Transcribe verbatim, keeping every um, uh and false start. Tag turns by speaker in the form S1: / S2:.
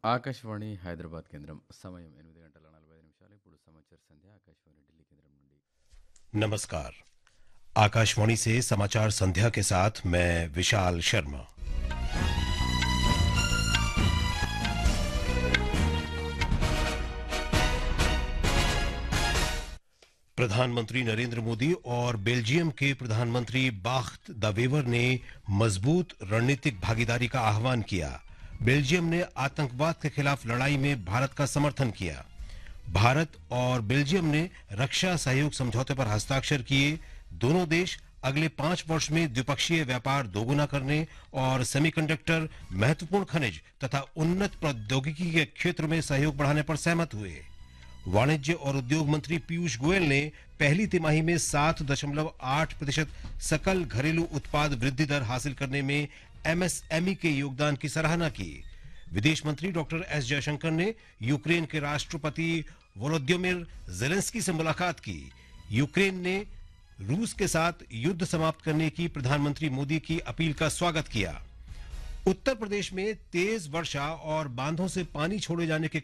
S1: ఆకాశవాణి హైదరాబాద్ కేంద్రం సమయం ఎనిమిది గంటల నలభై ఐదు నిమిషాలు ఇప్పుడు సమాచార సంధ్య ఆకాశవాణి ఢిల్లీ కేంద్రం నుండి
S2: नमस्कार। आकाशवाणी से समाचार संध्या के साथ मैं विशाल शर्मा। प्रधानमंत्री नरेंद्र मोदी और बेल्जियम के प्रधानमंत्री बाख्त द वेवर ने मजबूत रणनीतिक भागीदारी का आह्वान किया। बेल्जियम ने आतंकवाद के खिलाफ लड़ाई में भारत का समर्थन किया। भारत और बेल्जियम ने रक्षा सहयोग समझौते पर हस्ताक्षर किए। दोनों देश अगले पांच वर्ष में द्विपक्षीय व्यापार दोगुना करने और सेमीकंडक्टर, महत्वपूर्ण खनिज तथा उन्नत प्रौद्योगिकी के क्षेत्र में सहयोग बढ़ाने पर सहमत हुए। वाणिज्य और उद्योग मंत्री पीयूष गोयल ने पहली तिमाही में सात दशमलव आठ प्रतिशत सकल घरेलू उत्पाद वृद्धि दर हासिल करने में एमएसएमई के योगदान की सराहना की। विदेश मंत्री डॉक्टर एस जयशंकर ने यूक्रेन के राष्ट्रपति वोलोदिमीर जेलेंस्की से मुलाकात की। यूक्रेन ने रूस के साथ युद्ध समाप्त करने की प्रधानमंत्री मोदी की अपील का स्वागत किया। उत्तर प्रदेश में तेज वर्षा और बांधों से पानी छोड़े जाने के